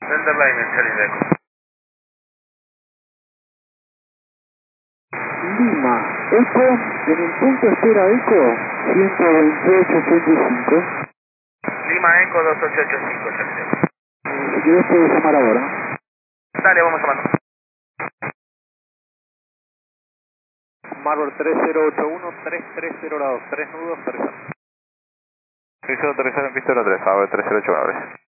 Delta Line, Charlie Echo. Lima, Eco, en el punto espera Eco, 128.5. Lima Echo 2885, Charlie Echo. Si querés puedes llamar ahora. Dale, vamos llamando. Marvel 3081, 330 grados, 3 nudos, aterrizando. Piso aterrizar en pista 3, a ver, 3081,